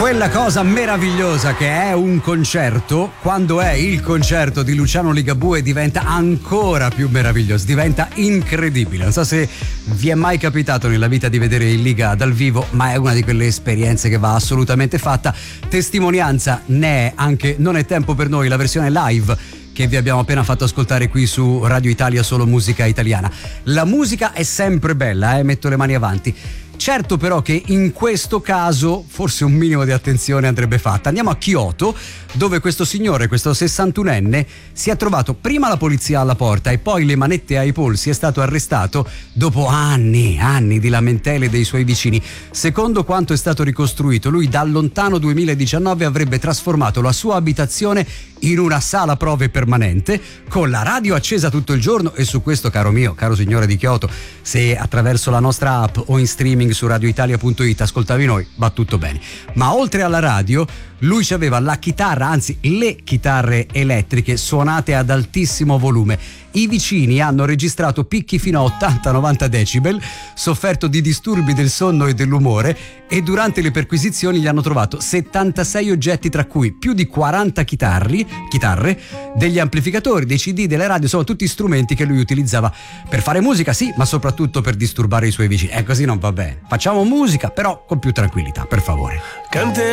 Quella cosa meravigliosa che è un concerto, quando è il concerto di Luciano Ligabue diventa ancora più meraviglioso, diventa incredibile. Non so se vi è mai capitato nella vita di vedere il Liga dal vivo, ma è una di quelle esperienze che va assolutamente fatta. Testimonianza ne è anche Non è tempo per noi, la versione live che vi abbiamo appena fatto ascoltare qui su Radio Italia, solo musica italiana. La musica è sempre bella, metto le mani avanti. Certo però che in questo caso forse un minimo di attenzione andrebbe fatta. Andiamo a Kyoto, dove questo signore, questo 61enne, si è trovato prima la polizia alla porta e poi le manette ai polsi. È stato arrestato dopo anni di lamentele dei suoi vicini. Secondo quanto è stato ricostruito, lui dal lontano 2019 avrebbe trasformato la sua abitazione in una sala prove permanente, con la radio accesa tutto il giorno. E su questo, caro mio, caro signore di Kyoto, se attraverso la nostra app o in streaming su radioitalia.it ascoltavi noi, va tutto bene. Ma oltre alla radio, lui aveva la chitarra, anzi le chitarre elettriche suonate ad altissimo volume. I vicini hanno registrato picchi fino a 80-90 decibel, sofferto di disturbi del sonno e dell'umore, e durante le perquisizioni gli hanno trovato 76 oggetti, tra cui più di 40 chitarre, degli amplificatori, dei CD, delle radio, sono tutti strumenti che lui utilizzava per fare musica, sì, ma soprattutto per disturbare i suoi vicini. E così non va bene. Facciamo musica, però con più tranquillità, per favore.